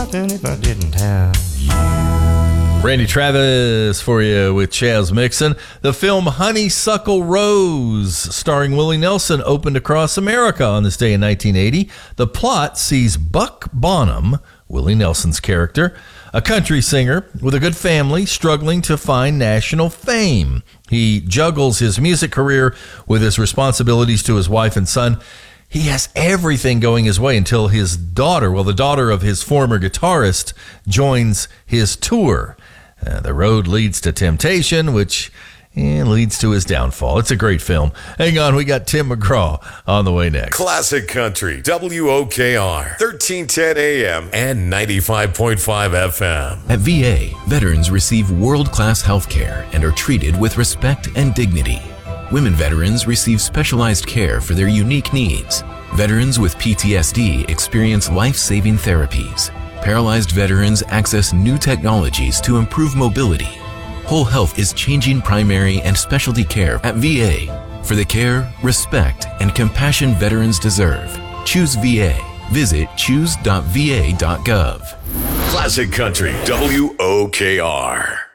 nothing if I didn't have you. Randy Travis for you with Chaz Mixon. The film Honeysuckle Rose, starring Willie Nelson, opened across America on this day in 1980. The plot sees Buck Bonham, Willie Nelson's character, a country singer with a good family, struggling to find national fame. He juggles his music career with his responsibilities to his wife and son. He has everything going his way until his daughter, the daughter of his former guitarist, joins his tour. The road leads to temptation, which leads to his downfall. It's a great film. Hang on, we got Tim McGraw on the way next. Classic Country, WOKR, 1310 AM and 95.5 FM. At VA, veterans receive world-class health care and are treated with respect and dignity. Women veterans receive specialized care for their unique needs. Veterans with PTSD experience life-saving therapies. Paralyzed veterans access new technologies to improve mobility. Whole Health is changing primary and specialty care at VA for the care, respect, and compassion veterans deserve. Choose VA. Visit choose.va.gov. Classic Country, WOKR.